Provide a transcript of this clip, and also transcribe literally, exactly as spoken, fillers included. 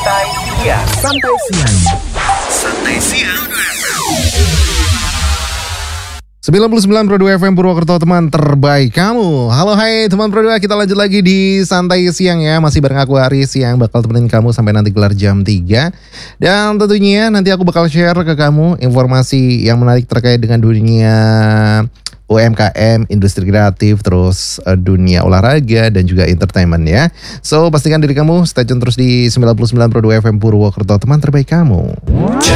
Santai Siang. Santai Siang. Santai Siang. sembilan puluh sembilan koma dua F M Purwokerto, teman terbaik kamu. Halo hai teman Pro dua, kita lanjut lagi di Santai Siang ya. Masih bareng aku Aris yang bakal temenin kamu sampai nanti gelar jam tiga. Dan tentunya nanti aku bakal share ke kamu informasi yang menarik terkait dengan dunia U M K M, industri kreatif, terus uh, dunia olahraga dan juga entertainment ya. So pastikan diri kamu stay tune terus di sembilan puluh sembilan koma dua F M Purwokerto, teman terbaik kamu.